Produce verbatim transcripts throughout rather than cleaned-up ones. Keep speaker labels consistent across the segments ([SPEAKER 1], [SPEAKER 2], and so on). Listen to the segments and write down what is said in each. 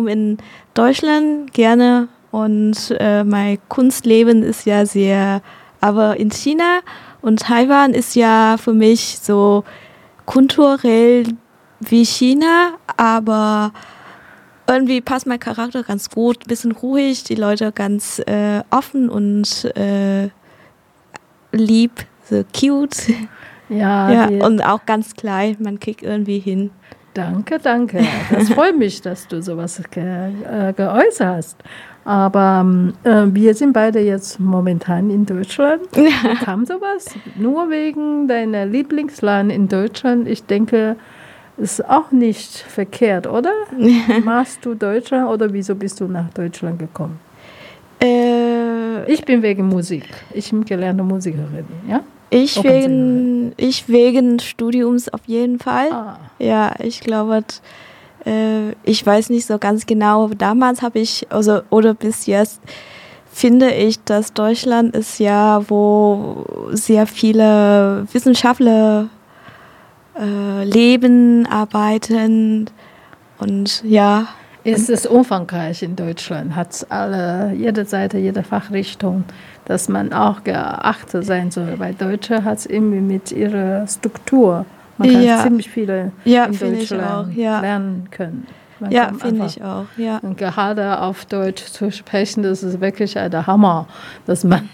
[SPEAKER 1] Studium in Deutschland gerne und äh, mein Kunstleben ist ja sehr, aber in China und Taiwan ist ja für mich so kulturell wie China, aber irgendwie passt mein Charakter ganz gut, bisschen ruhig, die Leute ganz äh, offen und äh, lieb, so cute.
[SPEAKER 2] Ja,
[SPEAKER 1] ja
[SPEAKER 2] die,
[SPEAKER 1] und auch ganz klein, man kriegt irgendwie hin.
[SPEAKER 2] Danke, danke. Das freut mich, dass du sowas ge, äh, geäußert hast. Aber äh, wir sind beide jetzt momentan in Deutschland. Wie kam sowas? Nur wegen deiner Lieblingsland in Deutschland? Ich denke, ist auch nicht verkehrt, oder? Machst du Deutschland oder wieso bist du nach Deutschland gekommen?
[SPEAKER 1] Äh,
[SPEAKER 2] ich bin wegen Musik. Ich bin gelernte Musikerin, ja?
[SPEAKER 1] Ich wegen, ich wegen Studiums auf jeden Fall.
[SPEAKER 2] Ah.
[SPEAKER 1] Ja, ich glaube, äh, ich weiß nicht so ganz genau, aber damals habe ich, also oder bis jetzt finde ich, dass Deutschland ist ja, wo sehr viele Wissenschaftler äh, leben, arbeiten und ja.
[SPEAKER 2] Es ist umfangreich in Deutschland, hat alle, jede Seite, jede Fachrichtung, dass man auch geachtet sein soll. Weil Deutsche hat es irgendwie mit ihrer Struktur, man kann
[SPEAKER 1] ja.
[SPEAKER 2] ziemlich viele
[SPEAKER 1] ja,
[SPEAKER 2] in Deutschland
[SPEAKER 1] auch, ja.
[SPEAKER 2] lernen können. Man
[SPEAKER 1] ja, finde ich auch. Ja.
[SPEAKER 2] Und gerade auf Deutsch zu sprechen, das ist wirklich der Hammer, dass man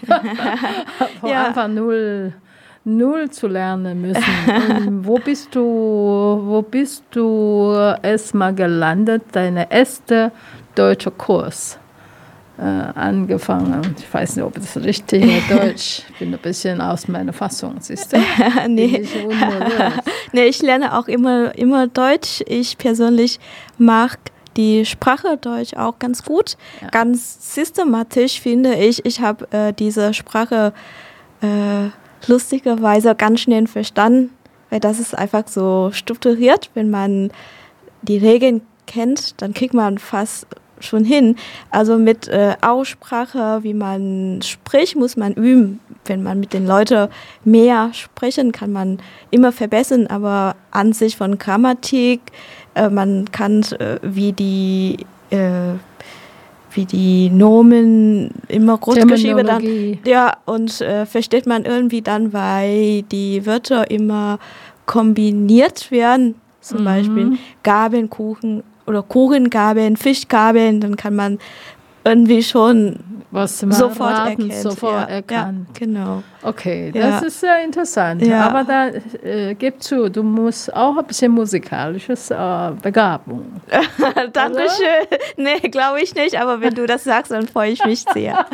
[SPEAKER 2] von
[SPEAKER 1] ja.
[SPEAKER 2] Anfang null Null zu lernen müssen. Und wo bist du, wo bist du erstmal gelandet, deine erste deutsche Kurs äh, angefangen? Ich weiß nicht, ob das richtig ist, Deutsch. Ich bin ein bisschen aus meiner Fassung, siehst du?
[SPEAKER 1] nee. Ich nee, ich lerne auch immer, immer Deutsch. Ich persönlich mag die Sprache Deutsch auch ganz gut. Ja. Ganz systematisch finde ich. Ich habe äh, diese Sprache äh, lustigerweise ganz schnell verstanden, weil das ist einfach so strukturiert. Wenn man die Regeln kennt, dann kriegt man fast schon hin. Also mit äh, Aussprache, wie man spricht, muss man üben. Wenn man mit den Leuten mehr sprechen, kann man immer verbessern, aber an sich von Grammatik, äh, man kann äh, wie die äh, wie die Nomen immer groß geschrieben dann ja und äh, versteht man irgendwie dann, weil die Wörter immer kombiniert werden, zum mhm. Beispiel Gabeln, Kuchen oder Kuchengabeln, Fischgabeln, dann kann man irgendwie schon
[SPEAKER 2] was
[SPEAKER 1] sofort
[SPEAKER 2] erkennen.
[SPEAKER 1] erkennt.
[SPEAKER 2] Sofort
[SPEAKER 1] ja,
[SPEAKER 2] erkannt.
[SPEAKER 1] Ja, genau.
[SPEAKER 2] Okay,
[SPEAKER 1] ja.
[SPEAKER 2] das ist sehr interessant.
[SPEAKER 1] Ja.
[SPEAKER 2] Aber da äh, gib zu, du musst auch ein bisschen musikalisches äh, Begabung.
[SPEAKER 1] Dankeschön. Nee, glaube ich nicht, aber wenn du das sagst, dann freue ich mich sehr.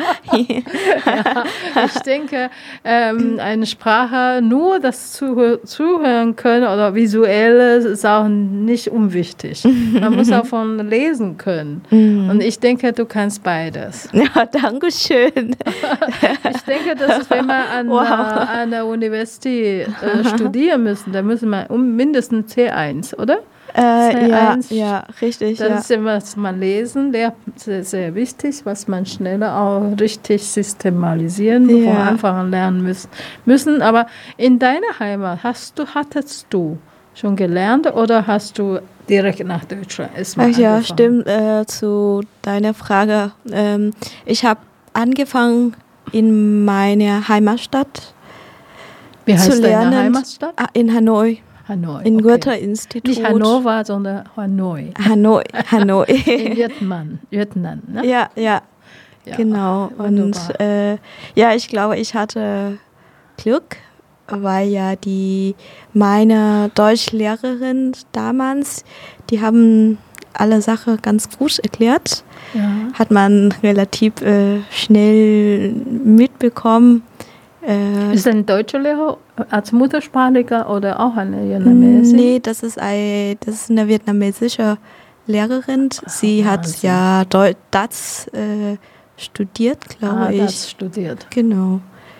[SPEAKER 2] ja, ich denke, ähm, eine Sprache, nur das zu, zuhören können oder visuelle ist auch nicht unwichtig. Man muss auch von lesen können. Und ich denke, du kannst beides.
[SPEAKER 1] Ja, danke schön.
[SPEAKER 2] Ich denke, dass es, wenn man an, wow. äh, an der Universität äh, studieren müssen, dann müssen wir um mindestens C eins, oder?
[SPEAKER 1] Äh, C eins, ja, ja, richtig.
[SPEAKER 2] Das
[SPEAKER 1] ja.
[SPEAKER 2] ist ja, was man lesen, sehr, sehr, sehr wichtig, was man schneller auch richtig systematisieren, ja. von Anfang an lernen müssen, müssen. Aber in deiner Heimat, hast du, hattest du schon gelernt oder hast du direkt nach Deutschland erstmal
[SPEAKER 1] Ach ja,
[SPEAKER 2] angefangen?
[SPEAKER 1] stimmt. Äh, zu deiner Frage. Ähm, ich habe angefangen in meiner Heimatstadt
[SPEAKER 2] Wie heißt
[SPEAKER 1] zu lernen.
[SPEAKER 2] Deine Heimatstadt?
[SPEAKER 1] Ah, in Hanoi.
[SPEAKER 2] Hanoi.
[SPEAKER 1] Im
[SPEAKER 2] Okay.
[SPEAKER 1] Goethe-Institut.
[SPEAKER 2] Nicht Hannover, sondern Hanoi.
[SPEAKER 1] Hanoi. Hanoi.
[SPEAKER 2] In Vietnam. Vietnam, ne?
[SPEAKER 1] Ja, ja, ja, genau. Und äh, ja, ich glaube, ich hatte Glück, weil ja die meine Deutschlehrerin damals, die haben alle Sachen ganz gut erklärt.
[SPEAKER 2] Ja.
[SPEAKER 1] Hat man relativ äh, schnell mitbekommen. Äh,
[SPEAKER 2] ist ein deutscher Lehrer als Muttersprachlicher oder auch eine vietnamesische?
[SPEAKER 1] Nee, das ist, ein, das ist eine vietnamesische Lehrerin. Sie ah, hat also. ja Deu- DaZ äh, studiert, glaube
[SPEAKER 2] ah,
[SPEAKER 1] ich.
[SPEAKER 2] DaZ studiert.
[SPEAKER 1] Genau.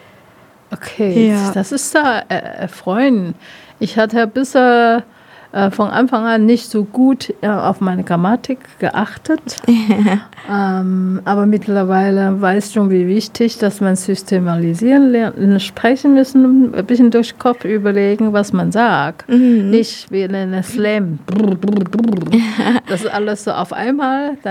[SPEAKER 2] Okay, ja. Das ist da äh, erfreuend. Ich hatte bisher äh, von Anfang an nicht so gut äh, auf meine Grammatik geachtet. ähm, aber mittlerweile weiß ich schon, wie wichtig, dass man systematisieren lernen, sprechen müssen, ein bisschen durch den Kopf überlegen, was man sagt. Mhm. Nicht wie in einem Slam. Das ist alles so auf einmal.